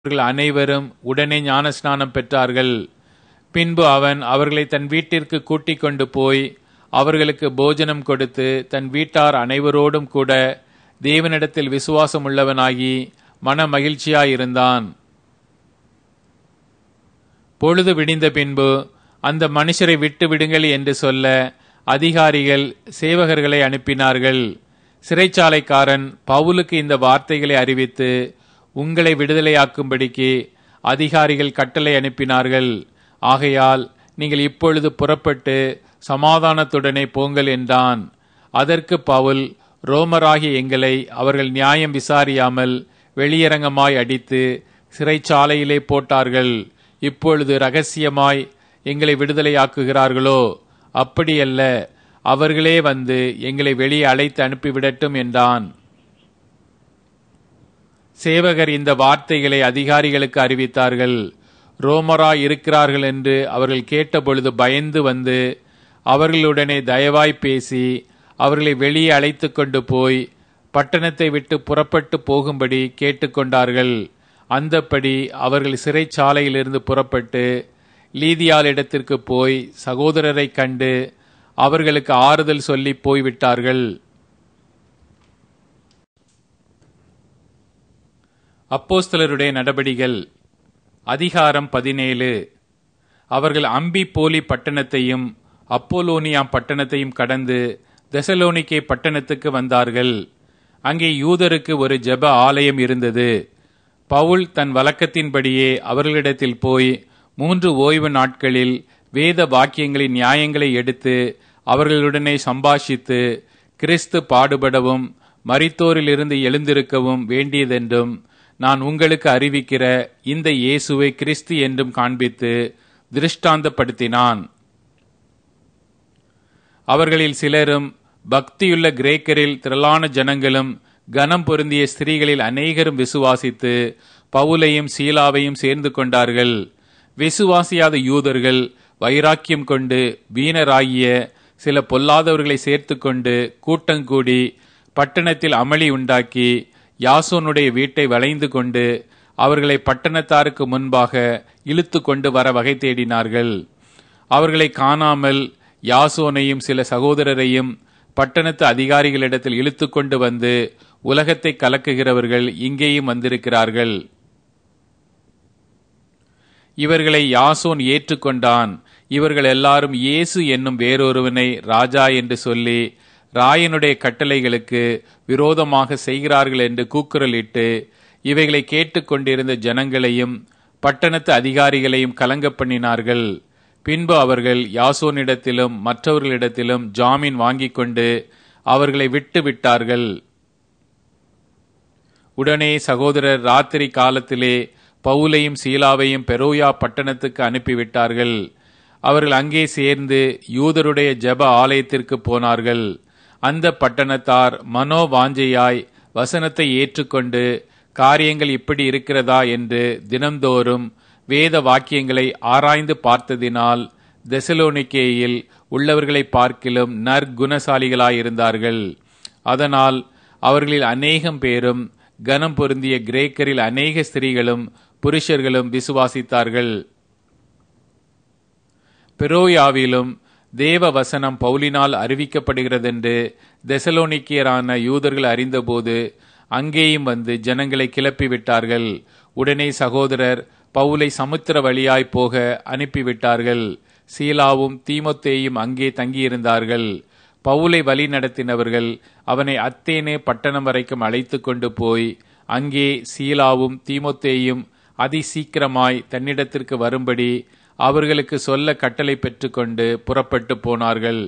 அவர்கள் அனைவரும் உடனே ஞானஸ்நானம் பெற்றார்கள். பின்பு அவன் அவர்களை தன் வீட்டிற்கு கூட்டிக் கொண்டு போய் அவர்களுக்கு போஜனம் கொடுத்து தன் வீட்டார் அனைவரோடும் கூட தேவனிடத்தில் விசுவாசம் உள்ளவனாகி மன மகிழ்ச்சியாயிருந்தான். பொழுது விடிந்த பின்பு அந்த மனுஷரை விட்டு விடுங்கள் என்று சொல்ல அதிகாரிகள் சேவகர்களை அனுப்பினார்கள். சிறைச்சாலைக்காரன் பவுலுக்கு இந்த வார்த்தைகளை அறிவித்து உங்களை விடுதலையாக்கும்படிக்கு அதிகாரிகள் கட்டளை அனுப்பினார்கள். ஆகையால் நீங்கள் இப்பொழுது புறப்பட்டு சமாதானத்துடனே போங்கள் என்றான். அதற்கு பவுல், ரோமராகிய எங்களை அவர்கள் நியாயம் விசாரியாமல் வெளியரங்கமாய் அடித்து சிறைச்சாலையிலே போட்டார்கள். இப்பொழுது இரகசியமாய் எங்களை விடுதலையாக்குகிறார்களோ? அப்படியல்ல, அவர்களே வந்து எங்களை வெளியே அழைத்து அனுப்பிவிடட்டும் என்றான். சேவகர் இந்த வார்த்தைகளை அதிகாரிகளுக்கு அறிவித்தார்கள். ரோமராய் இருக்கிறார்கள் என்று அவர்கள் கேட்டபொழுது பயந்து வந்து அவர்களுடனே தயவாய் பேசி அவர்களை வெளியே அழைத்து கொண்டு போய் பட்டணத்தை விட்டு புறப்பட்டு போகும்படி கேட்டுக்கொண்டார்கள். அந்தப்படி அவர்கள் சிறைச்சாலையிலிருந்து புறப்பட்டு லீதியாளிடத்திற்கு போய் சகோதரரை கண்டு அவர்களுக்கு ஆறுதல் சொல்லி போய்விட்டார்கள். அப்போஸ்தலருடைய நடபடிகள் அதிகாரம் 17. அவர்கள் அம்பி போலி பட்டணத்தையும் அப்போலோனியாம் பட்டணத்தையும் கடந்து தெசலோனிக்கே பட்டணத்துக்கு வந்தார்கள். அங்கே யூதருக்கு ஒரு ஜெப ஆலயம் இருந்தது. பவுல் தன் வழக்கத்தின்படியே அவர்களிடத்தில் போய் 3 ஓய்வு நாட்களில் வேத வாக்கியங்களின் நியாயங்களை எடுத்து அவர்களுடனே சம்பாஷித்து கிறிஸ்து பாடுபடவும் மரித்தோரிலிருந்து எழுந்திருக்கவும் வேண்டியதென்றும் நான் உங்களுக்கு அறிவிக்கிற இந்த இயேசுவை கிறிஸ்து என்றும் காண்பித்து திருஷ்டாந்தப்படுத்தினான். அவர்களில் சிலரும் பக்தியுள்ள கிரேக்கரில் திரளான ஜனங்களும் கனம் பொருந்திய ஸ்திரீகளில் அநேகரும் விசுவாசித்து பவுலையும் சீலாவையும் சேர்ந்து கொண்டார்கள். விசுவாசியாத யூதர்கள் வைராக்கியம் கொண்டு வீணராகிய சில பொல்லாதவர்களை சேர்த்து கொண்டு கூட்டங்கூடி பட்டணத்தில் அமளி உண்டாக்கி யாசோனுடைய வீட்டை வளைந்து கொண்டு அவர்களை பட்டணத்தாருக்கு முன்பாக இழுத்து கொண்டு வர வகை தேடினார்கள். அவர்களை காணாமல் யாசோனையும் சில சகோதரரையும் பட்டணத்து அதிகாரிகளிடத்தில் இழுத்து கொண்டு வந்து, உலகத்தை கலக்குகிறவர்கள் இங்கேயும் வந்திருக்கிறார்கள். இவர்களை யாசோன் ஏற்றுக்கொண்டான். இவர்கள் எல்லாரும் இயேசு என்னும் வேறொருவனை ராஜா என்று சொல்லி ராயனுடைய கட்டளைகளுக்கு விரோதமாக செய்கிறார்கள் என்று கூக்குரலிட்டு இவைகளை கேட்டுக்கொண்டிருந்த ஜனங்களையும் பட்டணத்து அதிகாரிகளையும் கலங்க பண்ணினார்கள். பின்பு அவர்கள் யாசோனிடத்திலும் மற்றவர்களிடத்திலும் ஜாமீன் வாங்கிக் கொண்டு அவர்களை விட்டு விட்டார்கள். உடனே சகோதரர் ராத்திரி காலத்திலே பவுலையும் சீலாவையும் பெரோயா பட்டணத்துக்கு அனுப்பிவிட்டார்கள். அவர்கள் அங்கே சேர்ந்து யூதருடைய ஜெப ஆலயத்திற்கு போனார்கள். அந்த பட்டணத்தார் மனோவாஞ்சையாய் வசனத்தை ஏற்றுக்கொண்டு காரியங்கள் இப்படி இருக்கிறதா என்று தினம்தோறும் வேத வாக்கியங்களை ஆராய்ந்து பார்த்ததினால் தெசலோனிக்கேயில் உள்ளவர்களை பார்க்கிலும் நற்குணசாலிகளாயிருந்தார்கள். அதனால் அவர்களில் அநேகம் பேரும் கனம் பொருந்திய கிரேக்கரில் அநேக ஸ்திரீகளும் புருஷர்களும் விசுவாசித்தார்கள். பெரோயாவிலும் தேவ வசனம் பவுலினால் அறிவிக்கப்படுகிறதென்று தெசலோனிக்கியரான யூதர்கள் அறிந்தபோது அங்கேயும் வந்து ஜனங்களை கிளப்பிவிட்டார்கள். உடனே சகோதரர் பவுலை சமுத்திர வழியாய் போக அனுப்பிவிட்டார்கள். சீலாவும் தீமோத்தேயும் அங்கே தங்கியிருந்தார்கள். பவுலை வழி நடத்தினவர்கள் அவனை அத்தேனே பட்டணம் வரைக்கும் அழைத்து கொண்டு போய் அங்கே சீலாவும் தீமோத்தேயும் அதிசீக்கிரமாய் தன்னிடத்திற்கு வரும்படி அவர்களுக்கு சொல்ல கட்டளை பெற்றுக்கொண்டு புறப்பட்டு போனார்கள்.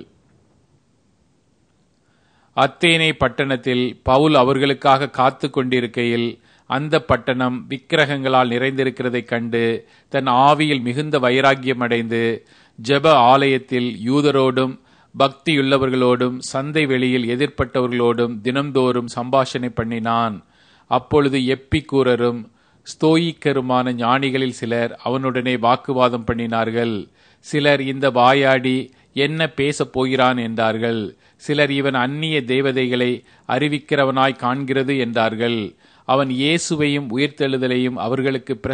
அத்தேனே பட்டணத்தில் பவுல் அவர்களுக்காக காத்து கொண்டிருக்கையில் அந்த பட்டணம் விக்கிரகங்களால் நிறைந்திருக்கிறதைக் கண்டு தன் ஆவியில் மிகுந்த வைராக்கியம் அடைந்து ஜெப ஆலயத்தில் யூதரோடும் பக்தியுள்ளவர்களோடும் சந்தை வெளியில் எதிர்ப்பட்டவர்களோடும் தினம்தோறும் சம்பாஷணை பண்ணினான். அப்பொழுது எப்பிக்கூரரும் ஸ்தோயிக்கருமான ஞானிகளில் சிலர் அவனுடனே வாக்குவாதம் பண்ணினார்கள். சிலர் இந்த வாயாடி என்ன பேசப் போகிறான் என்றார்கள். சிலர் இவன் அந்நிய தேவதைகளை அறிவிக்கிறவனாய் காண்கிறது என்றார்கள். அவன் இயேசுவையும் உயிர்த்தெழுதலையும் அவர்களுக்கு